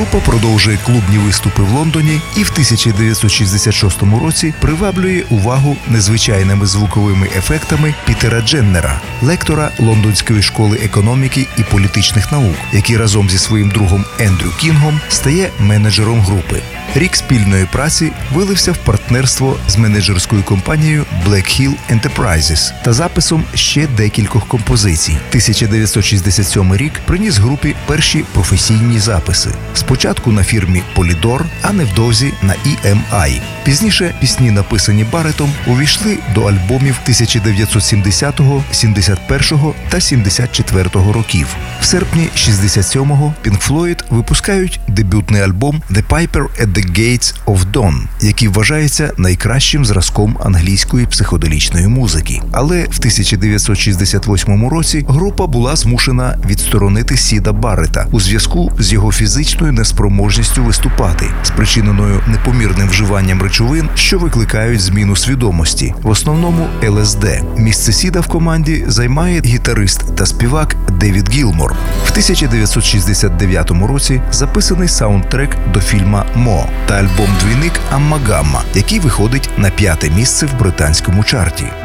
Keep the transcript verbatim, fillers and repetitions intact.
Група продовжує клубні виступи в Лондоні і в тисяча дев'ятсот шістдесят шостому році приваблює увагу незвичайними звуковими ефектами Пітера Дженнера, лектора Лондонської школи економіки і політичних наук, який разом зі своїм другом Ендрю Кінгом стає менеджером групи. Рік спільної праці вилився в партнерство з менеджерською компанією Black Hill Enterprises та записом ще декількох композицій. тисяча дев'ятсот шістдесят сьомий рік приніс групі перші професійні записи. Спочатку на фірмі Polydor, а невдовзі на і ем ай. Пізніше пісні, написані Барреттом, увійшли до альбомів тисяча дев'ятсот сімдесятого, сімдесят першого та сімдесят четвертого років. В серпні шістдесят сьомого Pink Floyd випускають дебютний альбом The Piper at the Gates of Dawn, який вважається найкращим зразком англійської психоделічної музики. Але в тисяча дев'ятсот шістдесят восьмому році група була змушена відсторонити Сіда Барретта у зв'язку з його фізичною неспроможністю виступати, спричиненою непомірним вживанням речовин, що викликають зміну свідомості, в основному ел ес де. Місце Сіда в команді займає гітарист та співак Девід Гілмор. В тисяча дев'ятсот шістдесят дев'ятому році записаний саундтрек до фільма «Мо» та альбом-двійник «Аммагамма», який виходить на п'яте місце в британському чарті.